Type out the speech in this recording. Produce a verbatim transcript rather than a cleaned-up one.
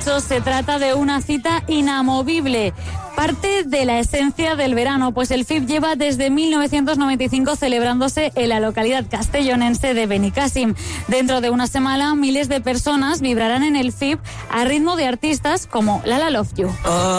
dicho, se trata de una cita inamovible. Parte de la esencia del verano, pues el F I B lleva desde mil novecientos noventa y cinco celebrándose en la localidad castellonense de Benicàssim. Dentro de una semana, miles de personas vibrarán en el F I B a ritmo de artistas como Lala Love You.